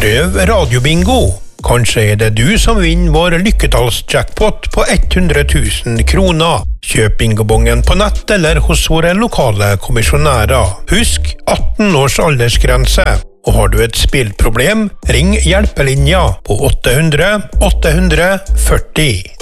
Prøv radiobingo. Kanskje det du som vinner vår lykketallsjackpot på 100 000 kroner. Kjøp bingobongen på nett eller hos våre lokale kommisjonærer. Husk 18 års aldersgrense. Og har du et spillproblem, ring hjelpelinja på 800 840.